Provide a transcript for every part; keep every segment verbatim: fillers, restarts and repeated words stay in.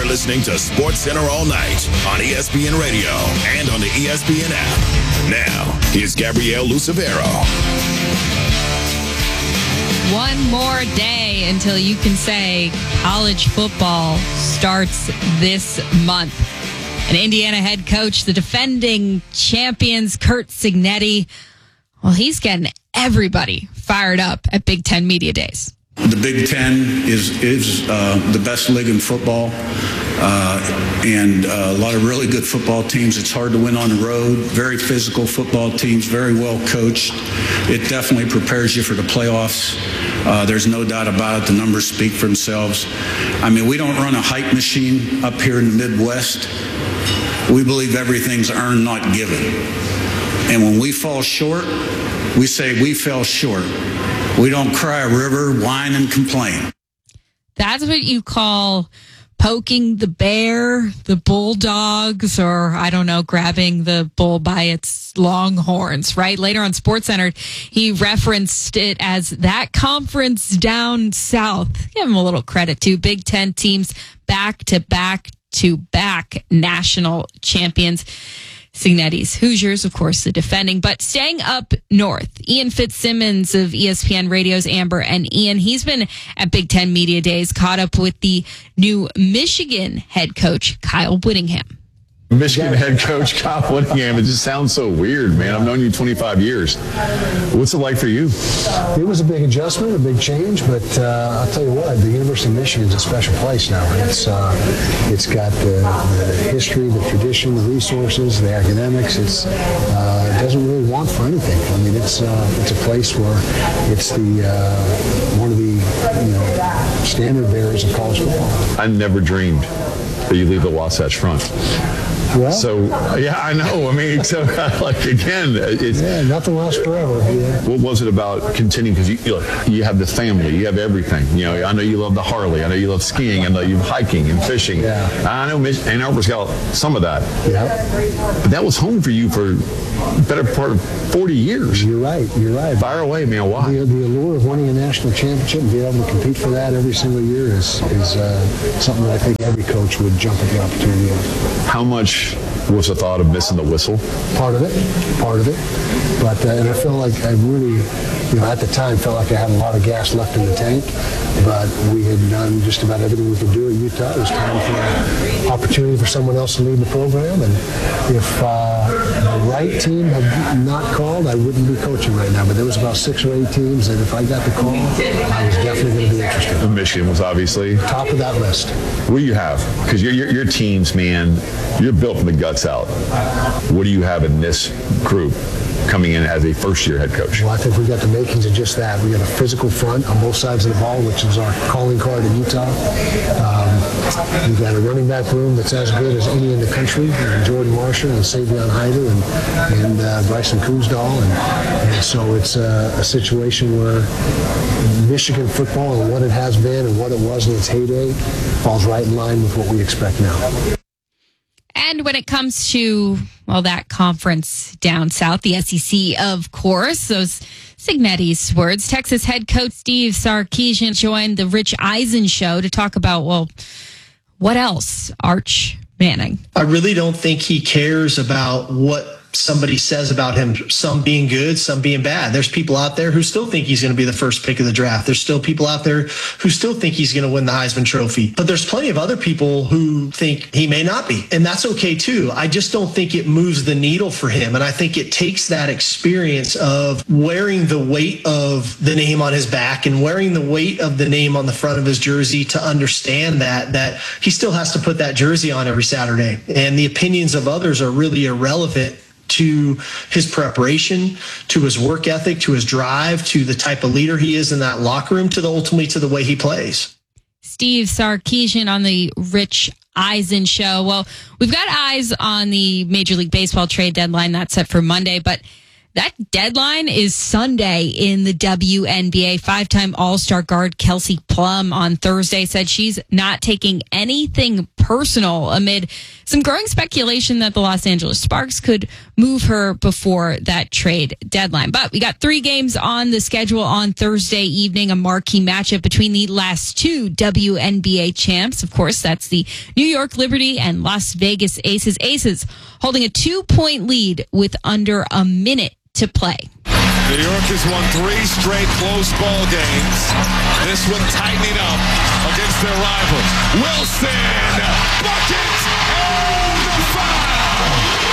You're listening to Sports Center all night on E S P N Radio and on the E S P N app. Now, here's Gabrielle Lucevero. One more day until you can say college football starts this month. And Indiana head coach, the defending champions, Curt Cignetti, well, he's getting everybody fired up at Big Ten Media Days. The Big Ten is is uh, the best league in football, uh, and uh, a lot of really good football teams. It's hard to win on the road. Very physical football teams, very well coached. It definitely prepares you for the playoffs. Uh, there's no doubt about it. The numbers speak for themselves. I mean, we don't run a hype machine up here in the Midwest. We believe everything's earned, not given. And when we fall short, we say we fell short. We don't cry a river, whine, and complain. That's what you call poking the bear, the bulldogs, or, I don't know, grabbing the bull by its long horns, right? Later on SportsCenter, he referenced it as that conference down south. Give him a little credit, too. Big Ten teams back-to-back to back national champions. Cignetti's Hoosiers, of course, the defending. But staying up north, Ian Fitzsimmons of E S P N Radio's Amber and Ian, he's been at Big Ten Media Days, caught up with the new Michigan head coach, Kyle Whittingham. Michigan head coach Kyle Whittingham. It just sounds so weird, man. I've known you twenty-five years. What's it like for you? It was a big adjustment, a big change, but uh, I'll tell you what, the University of Michigan is a special place now. It's uh, it's got the, the history, the tradition, the resources, the academics. It's uh, it doesn't really want for anything. I mean, it's uh, it's a place where it's the uh, one of the you know standard bearers of college football. I never dreamed that you leave the Wasatch Front. Well, so, yeah, I know. I mean, so, like, again, it's... Yeah, nothing lasts forever. Yeah. What was it about continuing? Because you, look, you have the family, you have everything. You know, I know you love the Harley. I know you love skiing. I know you love hiking and fishing. Yeah. I know Ann Arbor's got some of that. Yeah. But that was home for you for the better part of forty years. You're right. You're right. Fire away, man. Why? The, the allure of winning a national championship and being able to compete for that every single year is, is uh, something that I think every coach would jump at the opportunity of. How much was the thought of missing the whistle? Part of it, part of it. But uh, and I felt like I really, you know, at the time felt like I had a lot of gas left in the tank. But we had done just about everything we could do at Utah. It was time for an opportunity for someone else to lead the program. And if uh, the right team had not called, I wouldn't be coaching right now. But there was about six or eight teams that if I got the call, I was definitely going to be interested. Michigan was obviously top of that list. What do you have? Because your, your, your teams, man, you're built from the guts out. What do you have in this group coming in as a first-year head coach? Well, I think we got the makings of just that. We got a physical front on both sides of the ball, which is our calling card in Utah. Um, we've got a running back room that's as good as any in the country. And Jordan Marshall and Savion Hyder and, and uh, Bryson Kuzdal. And, and so it's a, a situation where Michigan football and what it has been and what it was in its heyday falls right in line with what we expect now. And when it comes to, well, that conference down south, the S E C, of course, those Cignetti's words, Texas head coach Steve Sarkisian joined the Rich Eisen show to talk about, well, what else, Arch Manning? I really don't think he cares about what somebody says about him, some being good, some being bad. There's people out there who still think he's going to be the first pick of the draft. There's still people out there who still think he's going to win the Heisman Trophy. But there's plenty of other people who think he may not be. And that's okay too. I just don't think it moves the needle for him. And I think it takes that experience of wearing the weight of the name on his back and wearing the weight of the name on the front of his jersey to understand that, that he still has to put that jersey on every Saturday. And the opinions of others are really irrelevant to his preparation, to his work ethic, to his drive, to the type of leader he is in that locker room, to the ultimately to the way he plays. Steve Sarkisian on the Rich Eisen show. Well, we've got eyes on the Major League Baseball trade deadline that's set for Monday, but that deadline is Sunday in the W N B A. Five-time All-Star guard Kelsey Plum on Thursday said she's not taking anything personal amid some growing speculation that the Los Angeles Sparks could move her before that trade deadline. But we got three games on the schedule on Thursday evening, a marquee matchup between the last two W N B A champs. Of course, that's the New York Liberty and Las Vegas Aces. Aces holding a two-point lead with under a minute to play. New York has won three straight close ball games. This one tightening up against their rivals. Wilson, bucket, and the foul!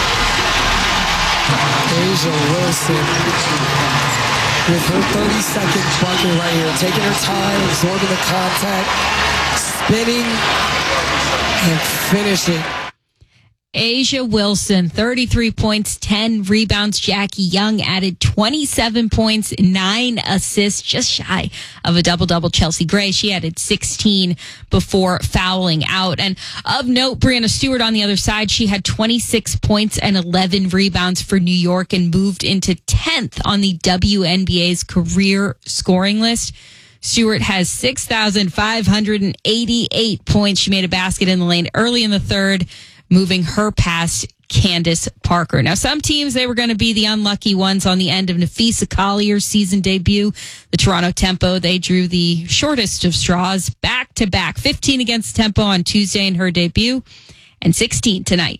A'ja Wilson with her thirty-second bucket right here, taking her time, absorbing the contact, spinning, and finishing. A'ja Wilson, thirty-three points, ten rebounds. Jackie Young added twenty-seven points, nine assists, just shy of a double-double. Chelsea Gray, she added sixteen before fouling out. And of note, Breanna Stewart on the other side, she had twenty-six points and eleven rebounds for New York and moved into tenth on the W N B A's career scoring list. Stewart has six thousand five hundred eighty-eight points. She made a basket in the lane early in the third, moving her past Candace Parker. Now, some teams, they were going to be the unlucky ones on the end of Napheesa Collier's season debut. The Toronto Tempo, they drew the shortest of straws, back-to-back. fifteen against Tempo on Tuesday in her debut, and sixteen tonight.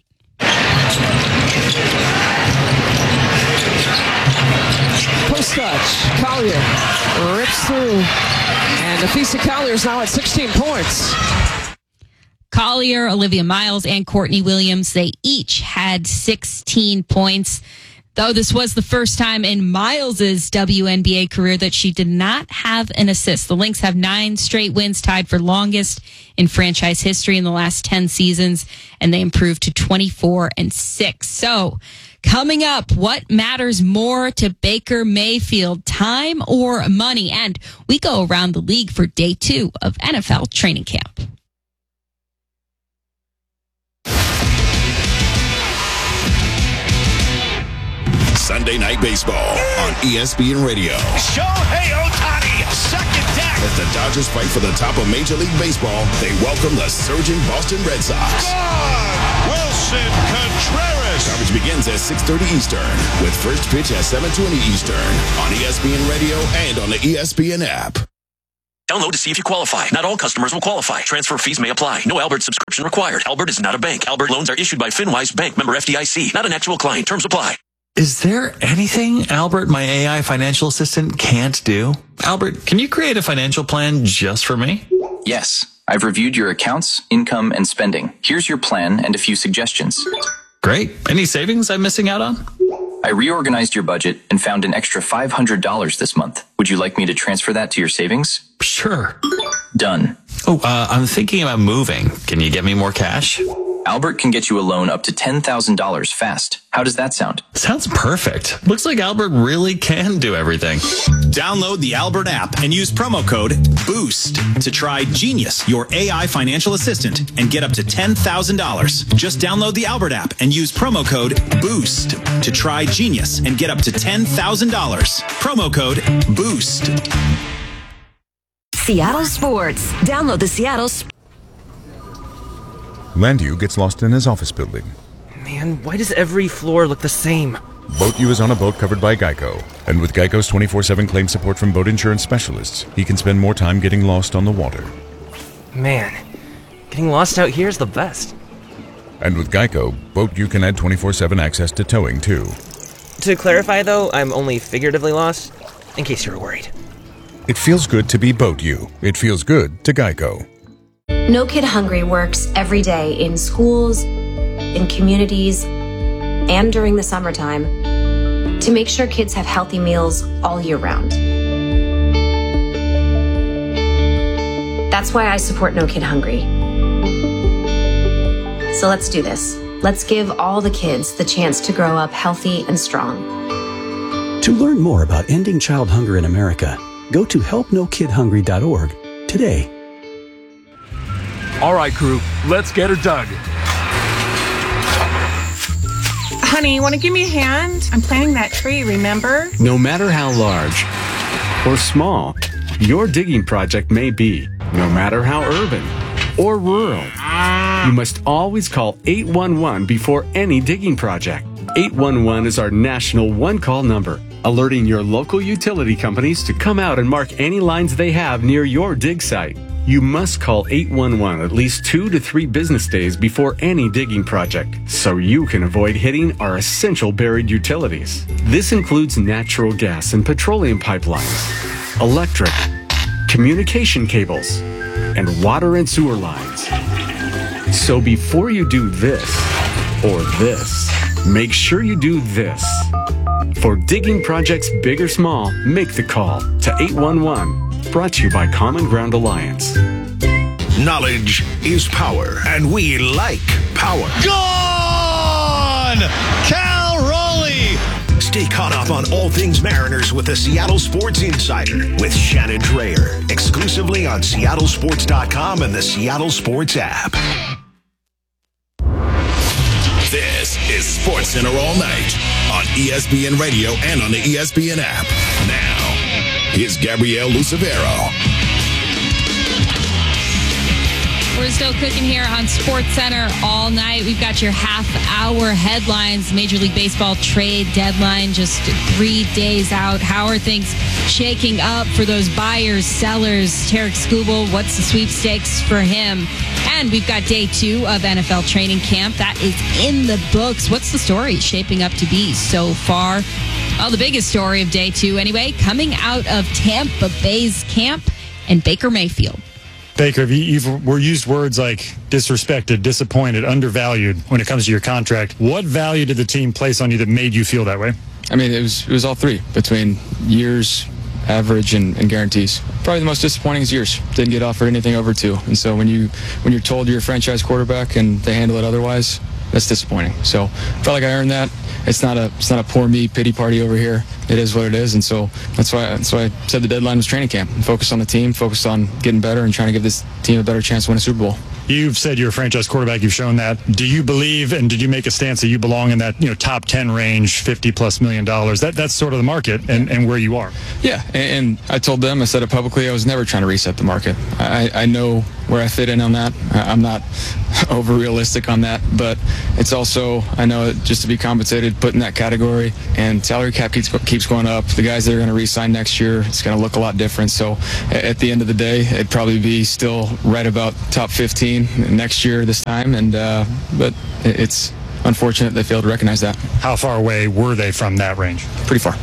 Post touch, Collier rips through, and Napheesa Collier is now at sixteen points. Collier, Olivia Miles, and Courtney Williams, they each had sixteen points. Though this was the first time in Miles's W N B A career that she did not have an assist. The Lynx have nine straight wins, tied for longest in franchise history in the last ten seasons, and they improved to twenty-four and six. So, coming up, what matters more to Baker Mayfield, time or money? And we go around the league for day two of N F L training camp. Sunday Night Baseball on E S P N Radio. Shohei Ohtani, second deck. As the Dodgers fight for the top of Major League Baseball, they welcome the surging Boston Red Sox. Gone. Wilson Contreras. Coverage begins at six thirty Eastern, with first pitch at seven twenty Eastern on E S P N Radio and on the E S P N app. Download to see if you qualify. Not all customers will qualify. Transfer fees may apply. No Albert subscription required. Albert is not a bank. Albert loans are issued by FinWise Bank, member F D I C. Not an actual client. Terms apply. Is there anything Albert, my A I financial assistant, can't do? Albert, can you create a financial plan just for me? Yes. I've reviewed your accounts, income, and spending. Here's your plan and a few suggestions. Great. Any savings I'm missing out on? I reorganized your budget and found an extra five hundred dollars this month. Would you like me to transfer that to your savings? Sure. Done. Oh, uh, I'm thinking about moving. Can you get me more cash? Albert can get you a loan up to ten thousand dollars fast. How does that sound? Sounds perfect. Looks like Albert really can do everything. Download the Albert app and use promo code BOOST to try Genius, your A I financial assistant, and get up to ten thousand dollars. Just download the Albert app and use promo code BOOST to try Genius and get up to ten thousand dollars. Promo code BOOST. Seattle Sports. Download the Seattle Sports. Landu gets lost in his office building. Man, why does every floor look the same? BoatU is on a boat covered by Geico. And with Geico's twenty-four seven claim support from boat insurance specialists, he can spend more time getting lost on the water. Man, getting lost out here is the best. And with Geico, BoatU can add twenty-four seven access to towing, too. To clarify, though, I'm only figuratively lost, in case you were worried. It feels good to be BoatU. It feels good to Geico. No Kid Hungry works every day in schools, in communities, and during the summertime to make sure kids have healthy meals all year round. That's why I support No Kid Hungry. So let's do this. Let's give all the kids the chance to grow up healthy and strong. To learn more about ending child hunger in America, go to help no kid hungry dot org today. All right, crew, let's get her dug. Honey, want to give me a hand? I'm planting that tree, remember? No matter how large or small your digging project may be, no matter how urban or rural, you must always call eight one one before any digging project. eight one one is our national one-call number, alerting your local utility companies to come out and mark any lines they have near your dig site. You must call eight one one at least two to three business days before any digging project, so you can avoid hitting our essential buried utilities. This includes natural gas and petroleum pipelines, electric, communication cables, and water and sewer lines. So before you do this or this, make sure you do this. For digging projects big or small, make the call to eight one one. Brought to you by Common Ground Alliance. Knowledge is power, and we like power. Gone! Cal Raleigh! Stay caught up on all things Mariners with the Seattle Sports Insider with Shannon Drayer, exclusively on Seattle Sports dot com and the Seattle Sports app. This is Sports Center all night on E S P N Radio and on the E S P N app. Now, here's Gabrielle Lucevero. We're still cooking here on Sports Center all night. We've got your half-hour headlines. Major League Baseball trade deadline just three days out. How are things shaking up for those buyers, sellers? Tarek Skubal, what's the sweepstakes for him? And we've got day two of N F L training camp. That is in the books. What's the story shaping up to be so far? Well, the biggest story of day two, anyway, coming out of Tampa Bay's camp and Baker Mayfield. Baker, you've were used words like disrespected, disappointed, undervalued when it comes to your contract. What value did the team place on you that made you feel that way? I mean, it was it was all three, between years, average, and, and guarantees. Probably the most disappointing is years. Didn't get offered anything over two. And so when, you, when you're told you're a franchise quarterback and they handle it otherwise, that's disappointing. So felt like I earned that. It's not a it's not a poor me pity party over here. It is what it is, and so that's why that's why I said the deadline was training camp. Focus on the team, focus on getting better, and trying to give this team a better chance to win a Super Bowl. You've said you're a franchise quarterback. You've shown that. Do you believe, and did you make a stance that you belong in that you know top ten range, fifty plus million dollars? That that's sort of the market and, and where you are. Yeah, and, and I told them, I said it publicly, I was never trying to reset the market. I, I know where I fit in on that. I'm not over realistic on that, but it's also, I know just to be compensated, put in that category, and salary cap keeps keeps going up. The guys that are going to re-sign next year, it's going to look a lot different. So at the end of the day, it'd probably be still right about top fifteen next year this time, and uh, but it's unfortunate they failed to recognize that. How far away were they from that range? Pretty far.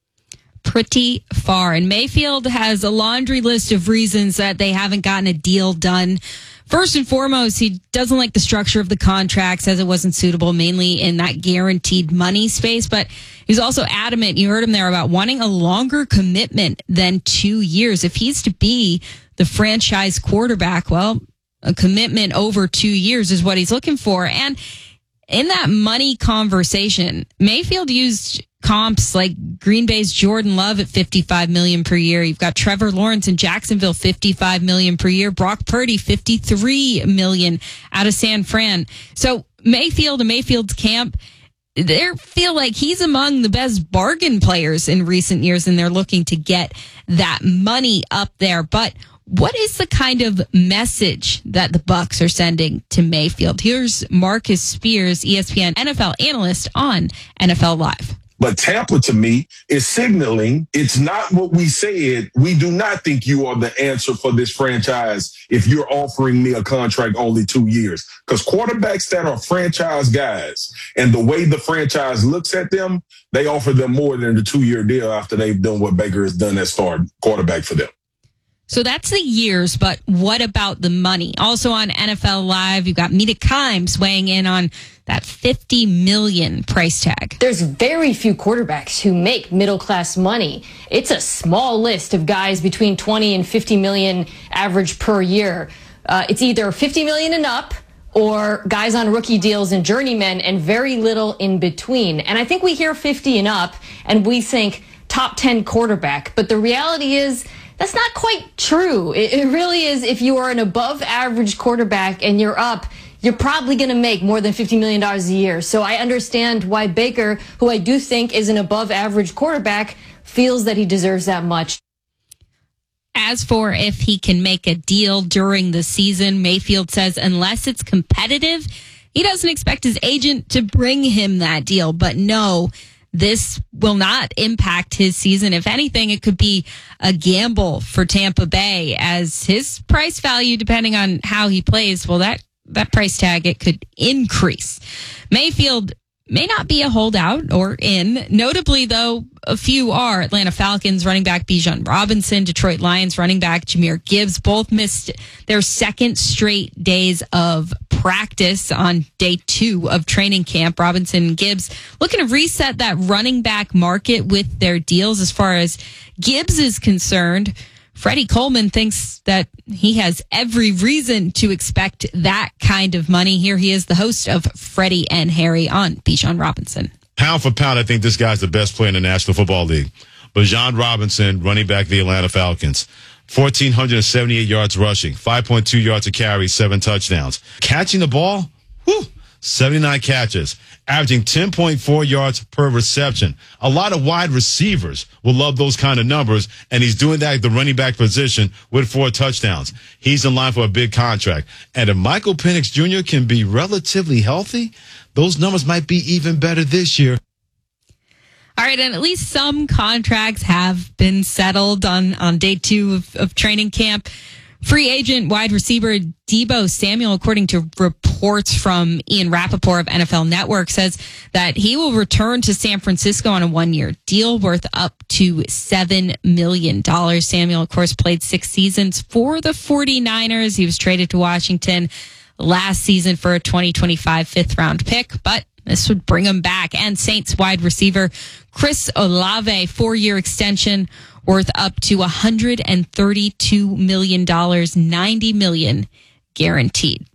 Pretty far. And Mayfield has a laundry list of reasons that they haven't gotten a deal done. First and foremost, he doesn't like the structure of the contract, says it wasn't suitable, mainly in that guaranteed money space. But he's also adamant, you heard him there, about wanting a longer commitment than two years. If he's to be the franchise quarterback, well, a commitment over two years is what he's looking for. And in that money conversation, Mayfield used comps like Green Bay's Jordan Love at fifty-five million dollars per year. You've got Trevor Lawrence in Jacksonville, fifty-five million dollars per year. Brock Purdy, fifty-three million dollars out of San Fran. So Mayfield and Mayfield's camp, they feel like he's among the best bargain players in recent years, and they're looking to get that money up there. But what is the kind of message that the Bucs are sending to Mayfield? Here's Marcus Spears, E S P N N F L analyst on N F L Live. But Tampa, to me, is signaling it's not what we said. We do not think you are the answer for this franchise if you're offering me a contract only two years. Because quarterbacks that are franchise guys and the way the franchise looks at them, they offer them more than the two-year deal after they've done what Baker has done as starting quarterback for them. So that's the years, but what about the money? Also on N F L Live, you've got Mina Kimes weighing in on that fifty million dollars price tag. There's very few quarterbacks who make middle-class money. It's a small list of guys between twenty and fifty million average per year. Uh, it's either fifty million and up, or guys on rookie deals and journeymen, and very little in between. And I think we hear fifty and up, and we think top ten quarterback. But the reality is, that's not quite true. It, it really is. If you are an above average quarterback and you're up, you're probably going to make more than fifty million dollars a year. So I understand why Baker, who I do think is an above average quarterback, feels that he deserves that much. As for if he can make a deal during the season, Mayfield says unless it's competitive, he doesn't expect his agent to bring him that deal. But no, this will not impact his season. If anything, it could be a gamble for Tampa Bay, as his price value, depending on how he plays, well, that, that price tag, it could increase. Mayfield may not be a holdout or in. Notably, though, a few are. Atlanta Falcons running back Bijan Robinson, Detroit Lions running back Jahmyr Gibbs, both missed their second straight days of practice on day two of training camp. Robinson and Gibbs looking to reset that running back market with their deals. As far as Gibbs is concerned, Freddie Coleman thinks that he has every reason to expect that kind of money. Here he is, the host of Freddie and Harry on Bijan Robinson. Pound for pound, I think this guy's the best player in the National Football League. Bijan Robinson, running back of the Atlanta Falcons. one thousand four hundred seventy-eight yards rushing, five point two yards a carry, seven touchdowns. Catching the ball, whew, seventy-nine catches, averaging ten point four yards per reception. A lot of wide receivers will love those kind of numbers, and he's doing that at the running back position with four touchdowns. He's in line for a big contract. And if Michael Penix Junior can be relatively healthy, those numbers might be even better this year. All right, and at least some contracts have been settled on, on day two of, of training camp. Free agent wide receiver Deebo Samuel, according to reports from Ian Rappaport of N F L Network, says that he will return to San Francisco on a one-year deal worth up to seven million dollars. Samuel, of course, played six seasons for the 49ers. He was traded to Washington last season for a twenty twenty-five fifth-round pick, but this would bring him back. And Saints wide receiver Chris Olave, four-year extension worth up to one hundred thirty-two million dollars, ninety million dollars guaranteed.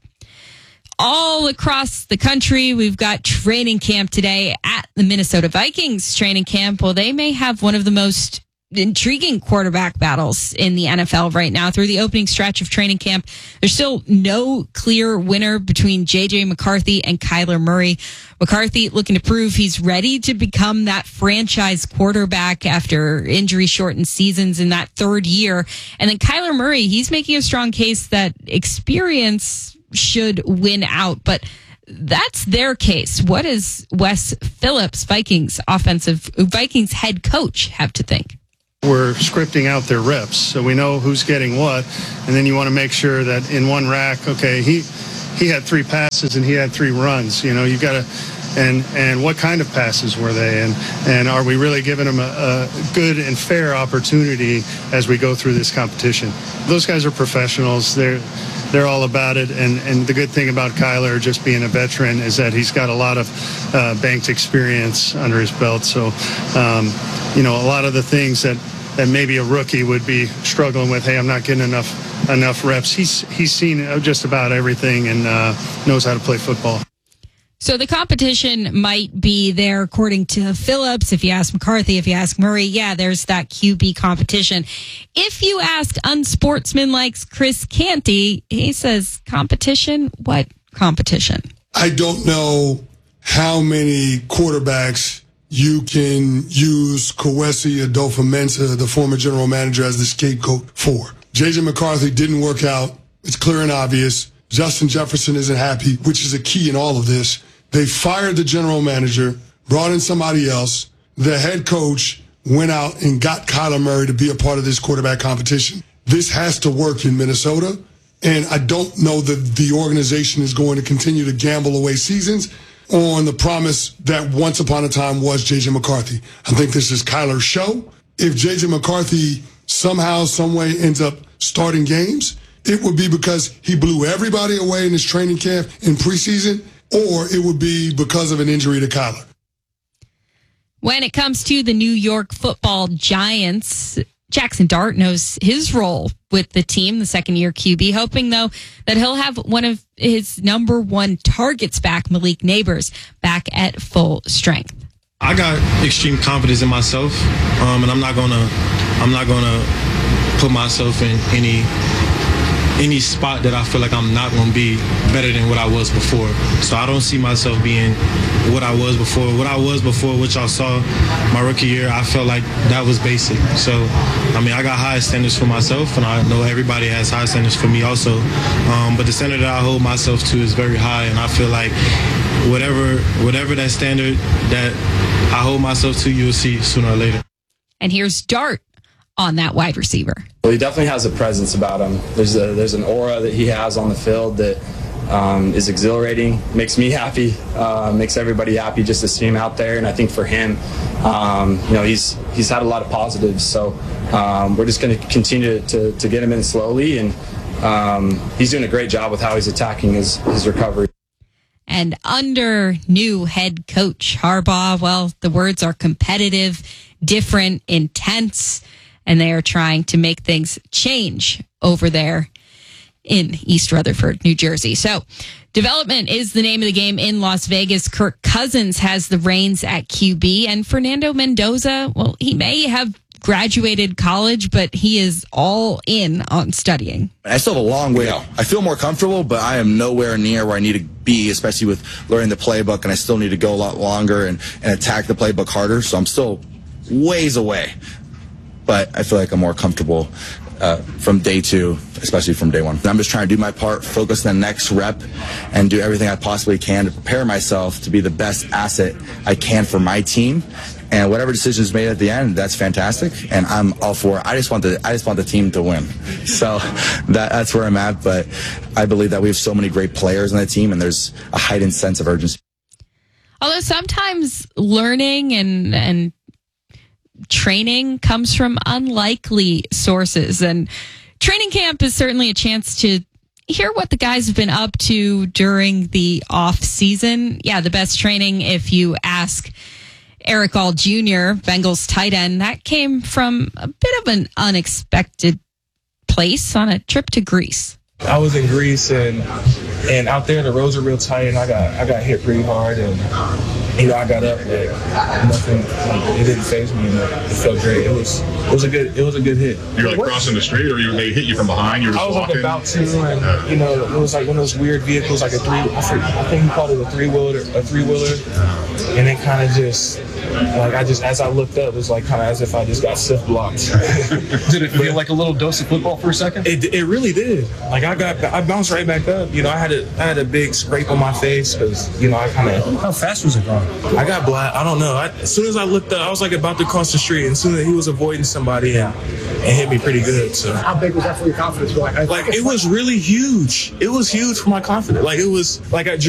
All across the country, we've got training camp today at the Minnesota Vikings training camp. Well, they may have one of the most intriguing quarterback battles in the N F L right now. Through the opening stretch of training camp, there's still no clear winner between J J McCarthy and Kyler Murray. McCarthy looking to prove he's ready to become that franchise quarterback after injury-shortened seasons in that third year. And then Kyler Murray, he's making a strong case that experience should win out, but that's their case. What does Wes Phillips, Vikings offensive Vikings head coach, have to think? We're scripting out their reps, so we know who's getting what, and then you want to make sure that in one rack, okay, he he had three passes and he had three runs. You know, you got to, and and what kind of passes were they, and and are we really giving them a, a good and fair opportunity as we go through this competition? Those guys are professionals. They're they're all about it, and and the good thing about Kyler just being a veteran is that he's got a lot of uh, banked experience under his belt. So. Um, You know, a lot of the things that, that maybe a rookie would be struggling with, hey, I'm not getting enough enough reps. He's he's seen just about everything and uh, knows how to play football. So the competition might be there, according to Phillips. If you ask McCarthy, if you ask Murray, yeah, there's that Q B competition. If you ask unsportsmanlike Chris Canty, he says, competition? What competition? I don't know how many quarterbacks you can use Kwesi Adofo-Mensah, the former general manager, as the scapegoat for. J J McCarthy didn't work out. It's clear and obvious. Justin Jefferson isn't happy, which is a key in all of this. They fired the general manager, brought in somebody else. The head coach went out and got Kyler Murray to be a part of this quarterback competition. This has to work in Minnesota, and I don't know that the organization is going to continue to gamble away seasons on the promise that once upon a time was J J McCarthy. I think this is Kyler's show. If J J McCarthy somehow, some way ends up starting games, it would be because he blew everybody away in his training camp in preseason, or it would be because of an injury to Kyler. When it comes to the New York Football Giants, Jackson Dart knows his role with the team, the second-year Q B, hoping, though, that he'll have one of his number one targets back, Malik Neighbors, back at full strength. I got extreme confidence in myself, um, and I'm not gonna, I'm not gonna put myself in any any spot that I feel like I'm not going to be better than what I was before. So I don't see myself being what I was before. What I was before, which y'all saw my rookie year, I felt like that was basic. So, I mean, I got high standards for myself, and I know everybody has high standards for me also. Um, but the standard that I hold myself to is very high, and I feel like whatever whatever that standard that I hold myself to, you'll see sooner or later. And here's Dart on that wide receiver. Well, he definitely has a presence about him. There's a, there's an aura that he has on the field that um, is exhilarating, makes me happy, uh, makes everybody happy just to see him out there. And I think for him, um, you know, he's he's had a lot of positives. So um, we're just going to continue to, to get him in slowly. And um, he's doing a great job with how he's attacking his, his recovery. And under new head coach Harbaugh, well, the words are competitive, different, intense, and they are trying to make things change over there in East Rutherford, New Jersey. So development is the name of the game in Las Vegas. Kirk Cousins has the reins at Q B, and Fernando Mendoza, well, he may have graduated college, but he is all in on studying. I still have a long way out. I feel more comfortable, but I am nowhere near where I need to be, especially with learning the playbook, and I still need to go a lot longer and, and attack the playbook harder. So I'm still ways away, but I feel like I'm more comfortable uh, from day two, especially from day one. I'm just trying to do my part, focus on the next rep, and do everything I possibly can to prepare myself to be the best asset I can for my team. And whatever decision is made at the end, that's fantastic, and I'm all for it. I just want the I just want the team to win. So that, that's where I'm at. But I believe that we have so many great players on the team, and there's a heightened sense of urgency. Although sometimes learning and and training comes from unlikely sources, and training camp is certainly a chance to hear what the guys have been up to during the off season. Yeah, the best training, if you ask Eric All Junior, Bengals tight end, that came from a bit of an unexpected place on a trip to Greece. I was in Greece, and and out there the roads are real tight, and I got I got hit pretty hard, and you know I got up, like nothing, like, it didn't faze me, and it felt great. It was it was a good it was a good hit. You were like crossing the street, or you they hit you from behind? You were just I was walking? like about to, and you know it was like one of those weird vehicles, like a three. I think, I think he called it a three wheeler, a three wheeler, and it kind of just. Like I just, as I looked up, it was like kind of as if I just got stiff blocked. Did it feel like a little dose of football for a second? It, it really did. Like I got, I bounced right back up. You know, I had a, I had a big scrape on my face because you know I kind of. How fast was it going? I got black. I don't know. I, as soon as I looked up, I was like about to cross the street, and as soon as he was avoiding somebody and, and hit me pretty good. So how big was that for your confidence? Like, like it was really huge. It was huge for my confidence. Like it was like I.